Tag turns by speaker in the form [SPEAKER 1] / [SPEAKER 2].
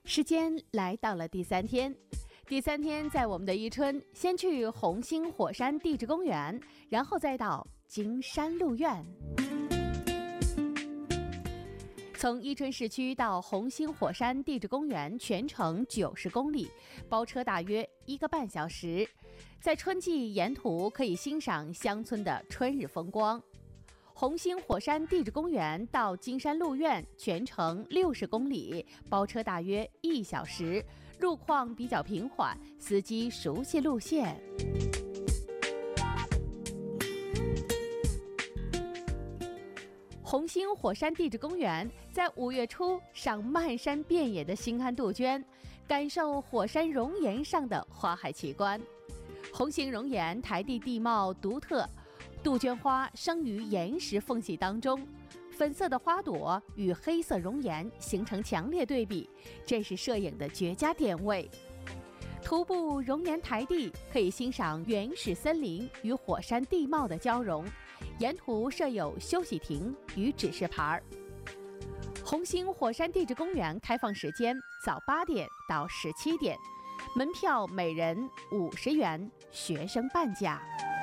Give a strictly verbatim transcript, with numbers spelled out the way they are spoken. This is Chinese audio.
[SPEAKER 1] 时间来到了第三天，第三天在我们的伊春，先去红星火山地质公园，然后再到金山鹿苑。从伊春市区到红星火山地质公园全程九十公里，包车大约一个半小时。在春季沿途可以欣赏乡村的春日风光。红星火山地质公园到金山鹿苑全程六十公里，包车大约一小时，路况比较平缓，司机熟悉路线。红星火山地质公园在五月初上漫山遍野的兴安杜鹃，感受火山熔岩上的花海奇观。红星熔岩台地地貌独特，杜鹃花生于岩石缝隙当中，粉色的花朵与黑色熔岩形成强烈对比，这是摄影的绝佳点位。徒步熔岩台地，可以欣赏原始森林与火山地貌的交融，沿途设有休息亭与指示牌。红星火山地质公园开放时间早八点到十七点，门票每人五十元，学生半价。